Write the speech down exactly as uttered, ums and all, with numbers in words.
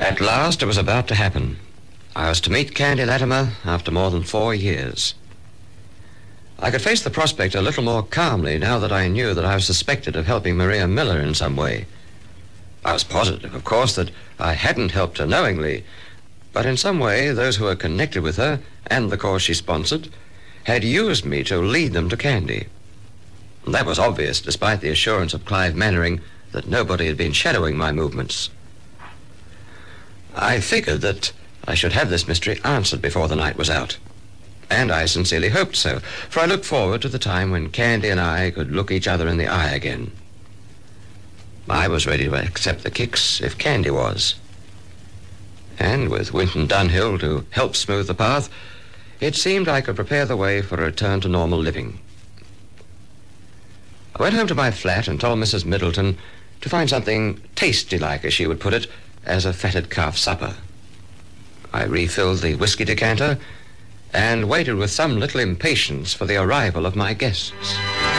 At last it was about to happen. I was to meet Candy Latimer after more than four years. I could face the prospect a little more calmly now that I knew that I was suspected of helping Maria Miller in some way. I was positive, of course, that I hadn't helped her knowingly, but in some way those who were connected with her and the cause she sponsored had used me to lead them to Candy. That was obvious, despite the assurance of Clive Mannering that nobody had been shadowing my movements. I figured that I should have this mystery answered before the night was out. And I sincerely hoped so, for I looked forward to the time when Candy and I could look each other in the eye again. I was ready to accept the kicks if Candy was. And with Winton Dunhill to help smooth the path, it seemed I could prepare the way for a return to normal living. I went home to my flat and told Missus Middleton to find something tasty-like, as she would put it, as a fatted calf supper. I refilled the whiskey decanter and waited with some little impatience for the arrival of my guests.